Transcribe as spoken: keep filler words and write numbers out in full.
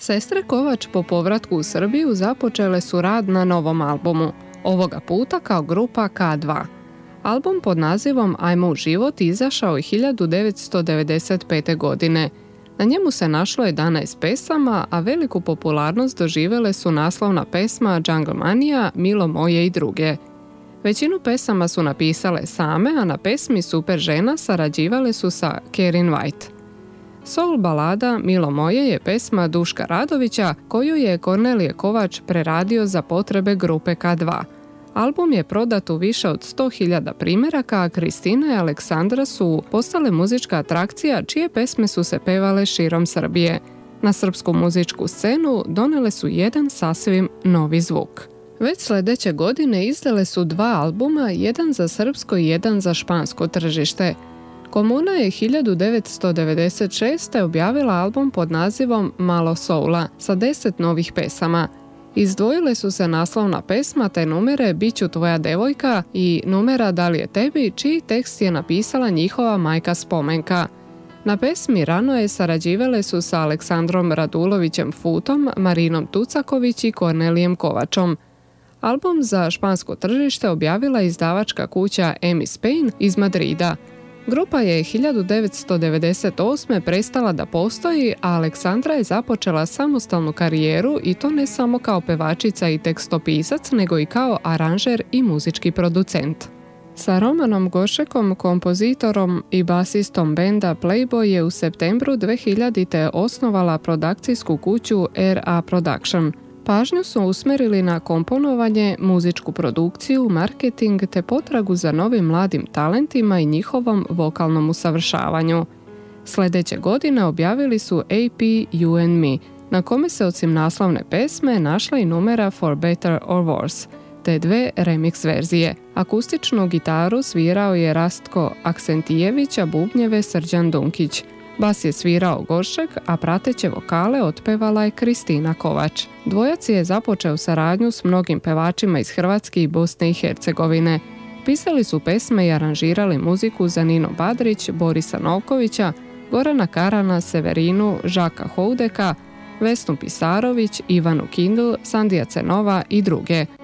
Sestre Kovač po povratku u Srbiju započele su rad na novom albumu, ovoga puta kao grupa K dva. Album pod nazivom Ajmo u život izašao je hiljadu devetsto devedeset pete. godine. Na njemu se našlo jedanaest pesama, a veliku popularnost doživjele su naslovna pesma Jungle Mania, Milo moje i druge. Većinu pesama su napisale same, a na pesmi Super žena sarađivale su sa Kerin White. Soul balada Milo moje je pesma Duška Radovića koju je Kornelije Kovač preradio za potrebe grupe K dva. Album je prodat u više od sto hiljada primjeraka, a Kristina i Aleksandra su postale muzička atrakcija čije pesme su se pevale širom Srbije. Na srpsku muzičku scenu donele su jedan sasvim novi zvuk. Već sljedeće godine izdale su dva albuma, jedan za srpsko i jedan za špansko tržište. Komuna je hiljadu devetsto devedeset šeste. objavila album pod nazivom Malo soula sa deset novih pesama. Izdvojile su se naslovna pesma te numere Biću tvoja devojka i numera Da li je tebi, čiji tekst je napisala njihova majka Spomenka. Na pesmi Rano je sarađivale su sa Aleksandrom Radulovićem Futom, Marinom Tucaković i Kornelijem Kovačom. Album za špansko tržište objavila izdavačka kuća Emi Spain iz Madrida. Grupa je hiljadu devetsto devedeset osme. prestala da postoji, a Aleksandra je započela samostalnu karijeru i to ne samo kao pevačica i tekstopisac, nego i kao aranžer i muzički producent. Sa Romanom Gošekom, kompozitorom i basistom benda Playboy je u septembru dve hiljadite. osnovala produkcijsku kuću R A Production. Pažnju su usmerili na komponovanje, muzičku produkciju, marketing te potragu za novim mladim talentima i njihovom vokalnom usavršavanju. Sljedeće godine objavili su A P You and Me, na kome se osim naslovne pesme našla i numera For Better or Worse, te dve remix verzije. Akustičnu gitaru svirao je Rastko Aksentijević, a bubnjeve Srđan Dunkić. Bas je svirao Gošek, a prateće vokale otpevala je Kristina Kovač. Dvojac je započeo saradnju s mnogim pevačima iz Hrvatske i Bosne i Hercegovine. Pisali su pesme i aranžirali muziku za Nino Badrić, Borisa Novkovića, Gorana Karana, Severinu, Žaka Houdeka, Vesnu Pisarović, Ivanu Kindl, Sandija Cenova i druge.